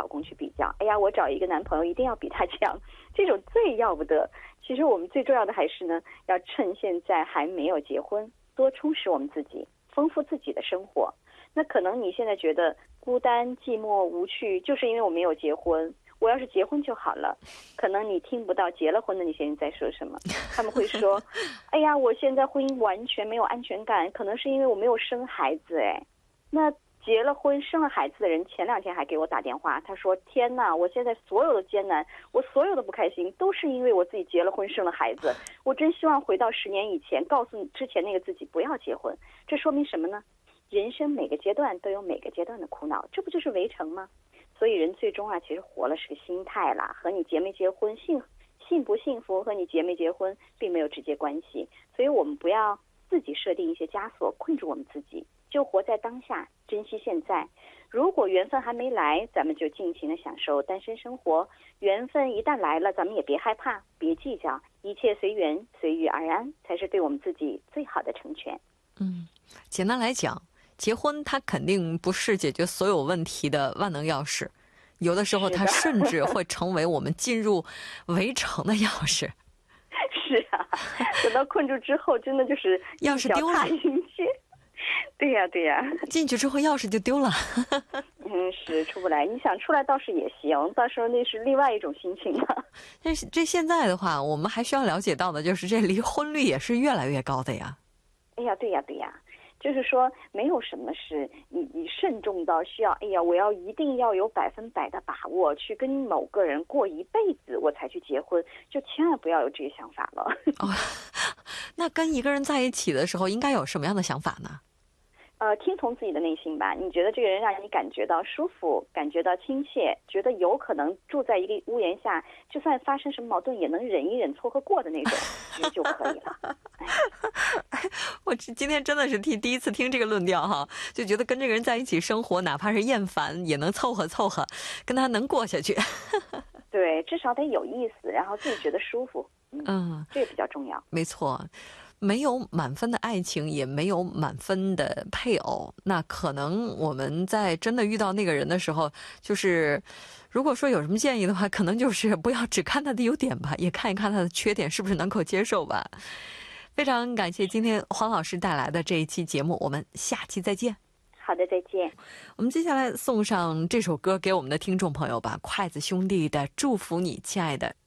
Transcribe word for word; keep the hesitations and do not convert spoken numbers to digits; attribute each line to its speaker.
Speaker 1: 老公去比较，哎呀，我找一个男朋友一定要比他强，这种最要不得。其实我们最重要的还是呢，要趁现在还没有结婚，多充实我们自己，丰富自己的生活。那可能你现在觉得孤单、寂寞、无趣，就是因为我没有结婚。我要是结婚就好了，可能你听不到结了婚的那些人在说什么。他们会说，哎呀，我现在婚姻完全没有安全感，可能是因为我没有生孩子。哎，那结了婚生了孩子的人前两天还给我打电话，他说天哪，我现在所有的艰难，我所有的不开心，都是因为我自己结了婚生了孩子。我真希望回到十年以前，告诉你之前那个自己不要结婚。这说明什么呢？人生每个阶段都有每个阶段的苦恼，这不就是围城吗？所以人最终啊，其实活了是个心态啦，和你结没结婚、幸幸不幸福和你结没结婚并没有直接关系。所以我们不要自己设定一些枷锁困住我们自己，就活在当下，珍惜现在。如果缘分还没来，咱们就尽情的享受单身生活；缘分一旦来了，咱们也别害怕，别计较，一切随缘，随遇而安，才是对我们自己最好的成全。
Speaker 2: 嗯，简单来讲，结婚它肯定不是解决所有问题的万能钥匙，有的时候它甚至会成为我们进入围城的钥匙。
Speaker 1: 是啊，等到困住之后，真的就是
Speaker 2: 钥匙丢了。
Speaker 1: 对呀、啊、对呀、啊，
Speaker 2: 进去之后钥匙就丢了。
Speaker 1: 嗯，是出不来。你想出来倒是也行，到时候那是另外一种心情了。
Speaker 2: 但是这现在的话，我们还需要了解到的就是这离婚率也是越来越高的呀。
Speaker 1: 哎呀，对呀对呀。就是说，没有什么是你你慎重到需要，哎呀，我要一定要有百分百的把握去跟某个人过一辈子，我才去结婚，就千万不要有这个想法了。
Speaker 2: 哦，那跟一个人在一起的时候，应该有什么样的想法呢？
Speaker 1: 呃，听从自己的内心吧。你觉得这个人让你感觉到舒服，感觉到亲切，觉得有可能住在一个屋檐下，就算发生什么矛盾也能忍一忍、撮合过的那种，其实就可以了。
Speaker 2: 我今天真的是第第一次听这个论调哈，就觉得跟这个人在一起生活，哪怕是厌烦，也能凑合凑合，跟他能过下去。
Speaker 1: 对，至少得有意思，然后自己觉得舒服。嗯，
Speaker 2: 嗯，
Speaker 1: 这个比较重要。
Speaker 2: 没错。没有满分的爱情，也没有满分的配偶，那可能我们在真的遇到那个人的时候，就是如果说有什么建议的话，可能就是不要只看他的优点吧，也看一看他的缺点是不是能够接受吧。非常感谢今天黄老师带来的这一期节目，我们下期再见。
Speaker 1: 好的，再见。
Speaker 2: 我们接下来送上这首歌给我们的听众朋友吧，筷子兄弟的《祝福你，亲爱的》。